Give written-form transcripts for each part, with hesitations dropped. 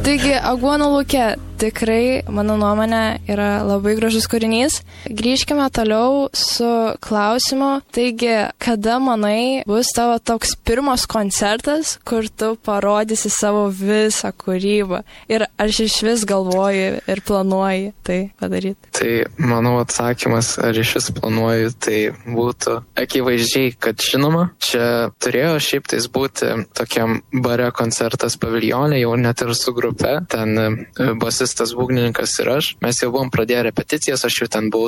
Taigi, Aguonų lauke tikrai, mano nuomonė, yra labai gražus kūrinys. Grįžkime toliau su klausimu. Taigi, kada manai bus tavo toks pirmas koncertas, kur tu parodysi savo visą kūrybą? Ir ar iš vis galvoji ir planuoji tai padaryti? Tai mano atsakymas, ar iš vis planuoju, tai būtų akivaizdžiai, kad žinoma, čia turėjo šiaip tais būti tokiam bare koncertas paviljone, jau net ir su grupe. Ten basistas, būgnininkas ir aš. Mes jau buvom pradėję repeticijas, aš jau ten buvau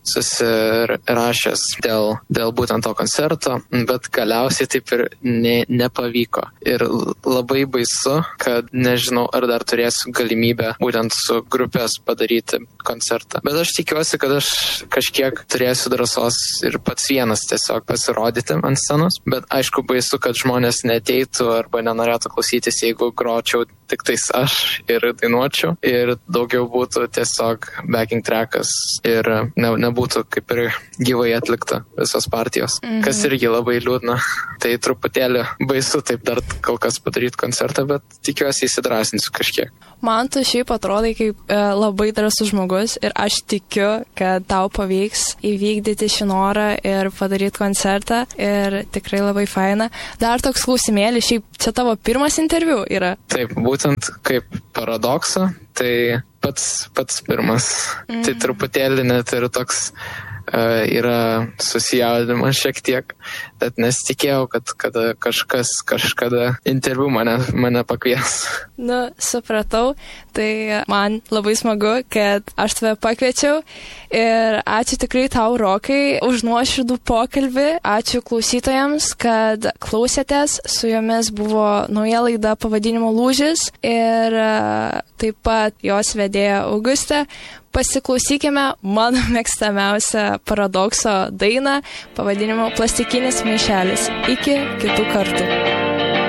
susirašęs dėl būtent to koncerto, bet galiausiai taip ir nepavyko. Ir labai baisu, kad nežinau, ar dar turėsiu galimybę būtent su grupės padaryti koncertą. Bet aš tikiuosi, kad aš kažkiek turėsiu drąsos ir pats vienas tiesiog pasirodyti ant scenos. Bet aišku, baisu, kad žmonės neateitų arba nenorėtų klausytis, jeigu gročiau tik tais aš ir dainuočiau. Ir daugiau būtų tiesiog backing trackas ir nebūtų kaip ir gyvai atlikta visos partijos. Kas irgi labai liūdna. Tai truputėlį baisu taip dar kol kas padaryti koncertą, bet tikiuosi įsidrąsinsiu kažkiek. Man tu šiaip atrodai kaip labai drąsus žmogus ir aš tikiu, kad tau pavyks įvykdyti šį norą ir padaryti koncertą ir tikrai labai faina. Dar toks klausimėlis, šiaip čia tavo pirmas interviu yra? Taip, būtent kaip paradoksą, tai pats pirmas. Tai truputėlį net ir toks yra susijaudinimas šiek tiek, bet nesitikėjau, kad kažkas kažkada interviu mane pakvies. Supratau, tai man labai smagu, kad aš tave pakviečiau ir ačiū tikrai tau, Rokai, už nuoširdų pokalbį. Ačiū klausytojams, kad klausėtės. Su jumis buvo nauja laida pavadinimu Lūžis ir taip pat jos vedėja Augustė. Pasiklausykime mano mėgstamiausią paradokso dainą pavadinimu Plastikinis maišelis. Iki kitų kartų.